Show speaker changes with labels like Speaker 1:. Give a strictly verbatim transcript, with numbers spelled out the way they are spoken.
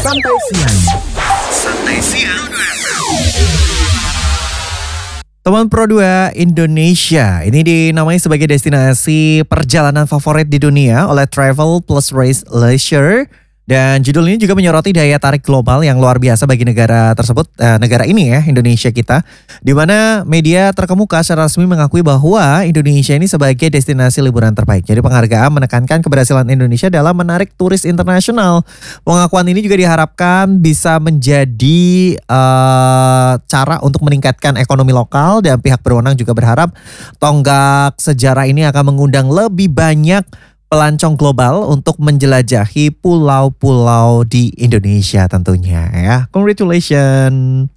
Speaker 1: Santai Siang. Santai Siang. Teman Pro dua Indonesia ini dinamai sebagai destinasi perjalanan favorit di dunia oleh Travel Plus Race Leisure. Dan judul ini juga menyoroti daya tarik global yang luar biasa bagi negara tersebut, eh, negara ini ya, Indonesia kita. Di mana media terkemuka secara resmi mengakui bahwa Indonesia ini sebagai destinasi liburan terbaik. Jadi penghargaan menekankan keberhasilan Indonesia dalam menarik turis internasional. Pengakuan ini juga diharapkan bisa menjadi eh, cara untuk meningkatkan ekonomi lokal, dan pihak berwenang juga berharap tonggak sejarah ini akan mengundang lebih banyak pelancong global untuk menjelajahi pulau-pulau di Indonesia tentunya ya. Congratulations.